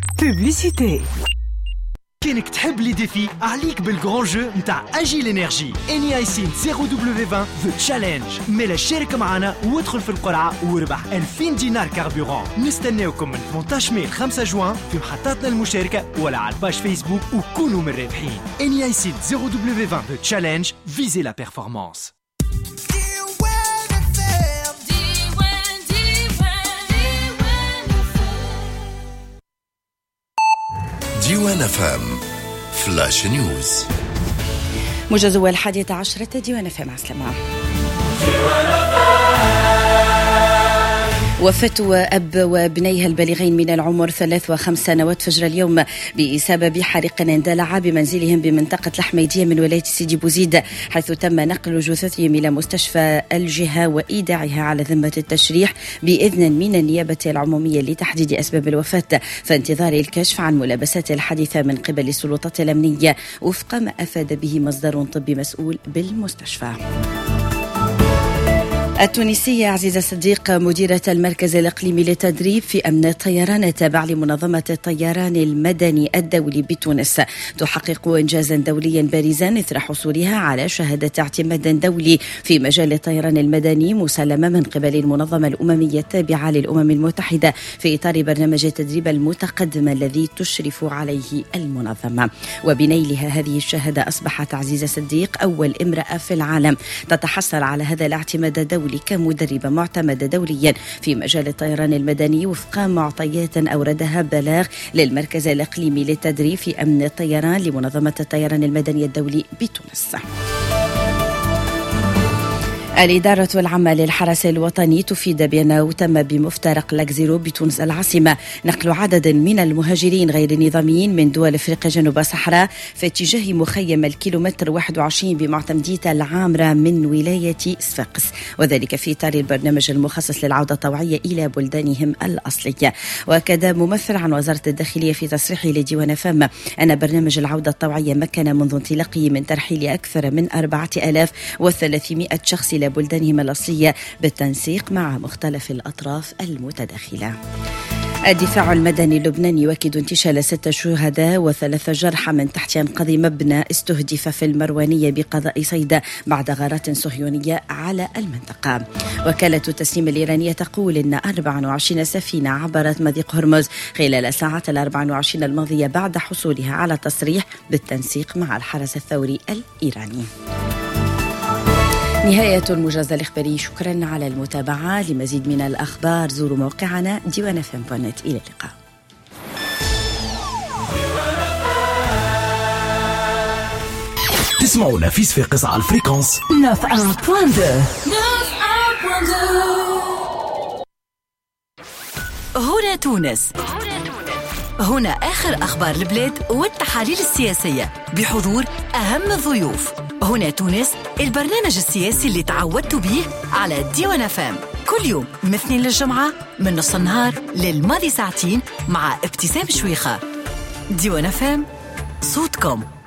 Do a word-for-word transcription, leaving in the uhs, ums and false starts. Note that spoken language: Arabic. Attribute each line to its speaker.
Speaker 1: Publicité.
Speaker 2: كانك تحب لي ديفي عليك بالغران جو نتاع اجيل انرجي اني ايسين صفر دبليو عشرين ذا تشالنج. ميلا شارك معنا وادخل في القرعه وربح ألفين دينار كاربوران. نستناوكم من ثمانية عشر ماي خمسة جوان في محطاتنا المشاركه ولا على الباج فيسبوك وكونوا من الرابحين. اني ايسين صفر دبليو عشرين ذا تشالنج. فيزي لا بيرفورمانس.
Speaker 3: ديوان فام فلاش نيوز.
Speaker 4: موجز الحادية عشرة ديوان فام. عسلامة. وفاة أب وابنيها البالغين من العمر ثلاث وخمس سنوات فجر اليوم بسبب حريق اندلع بمنزلهم بمنطقة الحميدية من ولاية سيدي بوزيد، حيث تم نقل جثثهم إلى مستشفى الجهة وإيداعها على ذمة التشريح بإذن من النيابة العمومية لتحديد أسباب الوفاة، فانتظار الكشف عن ملابسات الحادثة من قبل السلطات الأمنية وفق ما أفاد به مصدر طبي مسؤول بالمستشفى. التونسية عزيزة صديق مديرة المركز الإقليمي للتدريب في أمن الطيران التابع لمنظمة الطيران المدني الدولي بتونس تحقق إنجازا دوليا بارزا إثر حصولها على شهادة اعتماد دولي في مجال الطيران المدني مسلمة من قبل المنظمة الأممية التابعة للأمم المتحدة في إطار برنامج التدريب المتقدم الذي تشرف عليه المنظمة. وبنيلها هذه الشهادة أصبحت عزيزة صديق أول امرأة في العالم تتحصل على هذا الاعتماد الدولي كمدربة معتمدة دوليا في مجال الطيران المدني وفق معطيات أوردها بلاغ للمركز الإقليمي للتدريب في أمن الطيران لمنظمة الطيران المدني الدولي بتونس. الإدارة العامة للحرس الوطني تفيد بأنه تم بمفترق لاكزيرو بتونس العاصمة نقل عدد من المهاجرين غير النظاميين من دول أفريقيا جنوب الصحراء في اتجاه مخيم الكيلومتر واحد وعشرين بمعتمدية العامرة من ولاية صفاقس، وذلك في إطار البرنامج المخصص للعودة الطوعية إلى بلدانهم الأصلية. وأكد ممثل عن وزارة الداخلية في تصريحه لديوان فام أن برنامج العودة الطوعية مكن منذ انطلاقه من ترحيل أكثر من أربعة آلاف وثلاثمائة شخص إلى بلدانهم الأصلية بالتنسيق مع مختلف الأطراف المتداخلة. الدفاع المدني اللبناني يؤكد انتشال ستة شهداء وثلاثة جرحى من تحت أنقاض مبنى استهدف في المروانية بقضاء صيدا بعد غارات صهيونية على المنطقة. وكالة التسليم الإيرانية تقول إن أربعة وعشرين سفينة عبرت مضيق هرمز خلال الساعات الأربع وعشرين الماضية بعد حصولها على تصريح بالتنسيق مع الحرس الثوري الإيراني. نهاية الموجز الإخباري. شكرا على المتابعة. لمزيد من الأخبار زوروا موقعنا ديوان فام دوت نت. إلى اللقاء.
Speaker 5: تسمعونا في صفاقس على الفريكونس
Speaker 1: تسعة وتسعين فاصلة اثنين.
Speaker 6: هنا تونس. هنا آخر أخبار البلاد والتحاليل السياسية بحضور أهم الضيوف. هنا تونس، البرنامج السياسي اللي تعودتوا به على ديوان فام كل يوم من الاثنين للجمعة من نص النهار للماضي ساعتين مع ابتسام شويخة. ديوان فام، صوتكم.